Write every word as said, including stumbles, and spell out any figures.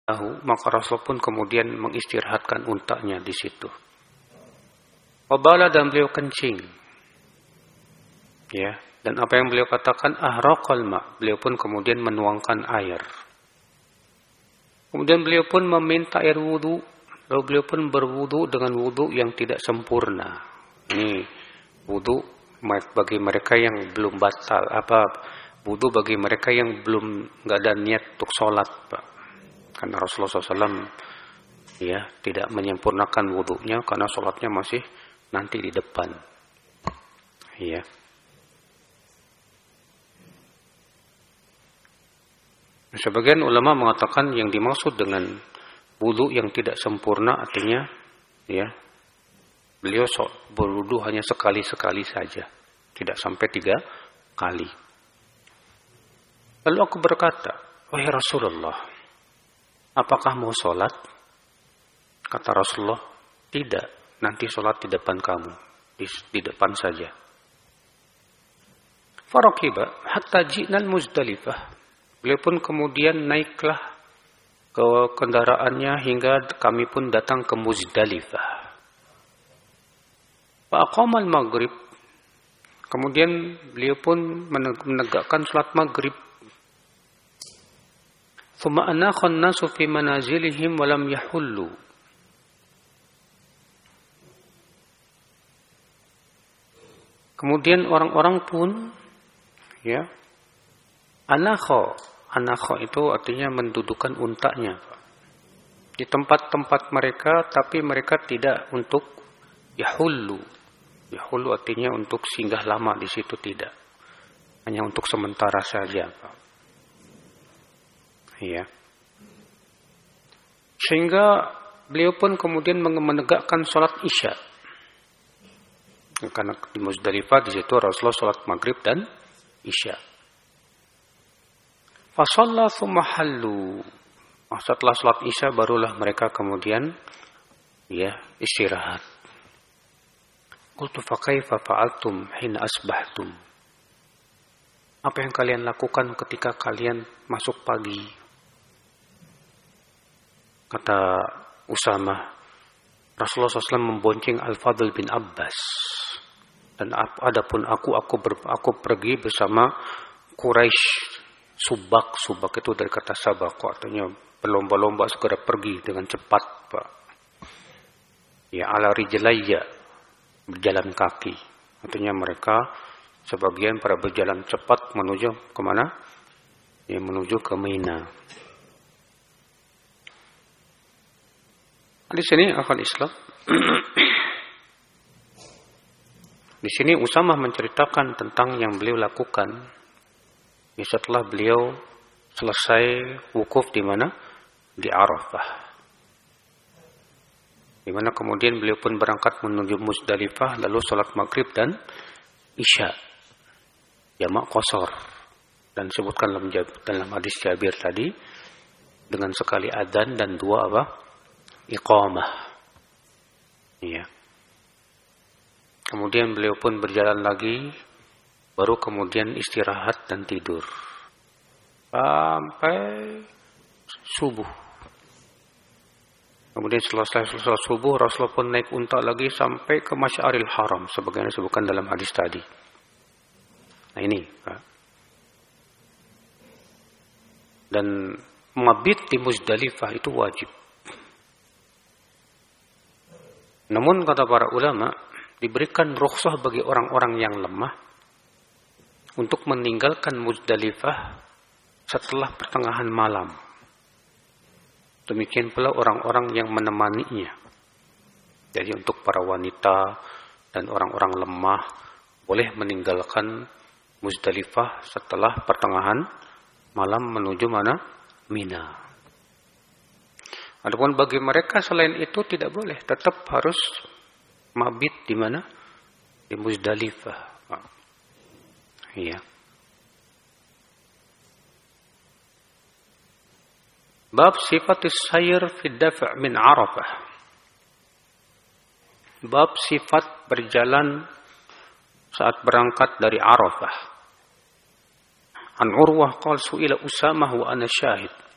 maka Rasul pun kemudian mengistirahatkan untanya di situ. Wabala dan beliau kencing. Ya, dan apa yang beliau katakan ahraqal ma, beliau pun kemudian menuangkan air. Kemudian beliau pun meminta air wudu, lalu beliau pun berwudu dengan wudu yang tidak sempurna. Ini wudu bagi mereka yang belum batal, apa wudu bagi mereka yang belum nggak ada niat untuk sholat, Pak. Karena Rasulullah shallallahu alaihi wasallam ya tidak menyempurnakan wudunya karena sholatnya masih nanti di depan. Ya. Sebagian ulama mengatakan yang dimaksud dengan wudu yang tidak sempurna artinya ya beliau berwudu hanya sekali-sekali saja, tidak sampai tiga kali. Lalu aku berkata, wahai Rasulullah, apakah mau sholat? Kata Rasulullah, tidak, nanti sholat di depan kamu, di, di depan saja. Farakiba hatta ji'nal Muzdalifah. Beliau pun kemudian naiklah ke kendaraannya hingga kami pun datang ke Muzdalifah. Faqamal maghrib. Kemudian beliau pun menegakkan salat maghrib. Thumma anakha an-nasu fi manazilihim wa lam yahullu. Kemudian orang-orang pun ya anakha, anakha itu artinya mendudukan untanya di tempat-tempat mereka, tapi mereka tidak untuk yahullu. Yahullu artinya untuk singgah lama di situ, tidak. Hanya untuk sementara saja, Pak. Ya. Sehingga beliau pun kemudian menegakkan sholat isya. Karena di Muzdalifah di situ Rasulullah sholat maghrib dan isya. Fasalla thumma hallu. Setelah sholat isya barulah mereka kemudian ya istirahat. Qultu fa kaifa fa'altum hina asbahtum? Apa yang kalian lakukan ketika kalian masuk pagi? Kata Usamah, Rasulullah shallallahu alaihi wasallam membonceng Al-Fadl bin Abbas. Dan adapun aku, aku, ber, aku pergi bersama Quraisy. Subak, subak itu dari kata sabaq, artinya berlomba-lomba segera pergi dengan cepat, Pak. Ya ala rijlayya, berjalan kaki. Artinya mereka sebagian pada berjalan cepat menuju kemana? Ya menuju ke Mina. Di sini akal Islam. Di sini Usamah menceritakan tentang yang beliau lakukan ya, setelah beliau selesai wukuf di mana? Di Arafah. Di mana kemudian beliau pun berangkat menuju Muzdalifah, lalu sholat maghrib dan isya jamak qashar, dan disebutkan dalam, dalam hadis Jabir tadi dengan sekali adzan dan dua apa iqamah. Iya. Kemudian beliau pun berjalan lagi, baru kemudian istirahat dan tidur sampai subuh. Kemudian selesai selesai subuh, Rasulullah pun naik unta lagi sampai ke Masy'aril Haram, sebagaimana disebutkan dalam hadis tadi. Nah ini, Pak. Dan mabit di Muzdalifah itu wajib. Namun kata para ulama, diberikan rukhsah bagi orang-orang yang lemah untuk meninggalkan Muzdalifah setelah pertengahan malam. Demikian pula orang-orang yang menemaninya. Jadi untuk para wanita dan orang-orang lemah boleh meninggalkan Muzdalifah setelah pertengahan malam menuju mana? Mina. Adapun bagi mereka selain itu tidak boleh, tetap harus mabit di mana? Di Muzdalifah. Iya. Bab sifatis sayr fi daf' min Arafah. Bab sifat berjalan saat berangkat dari Arafah. An Urwah qala su'ila Usamah wa ana syahid.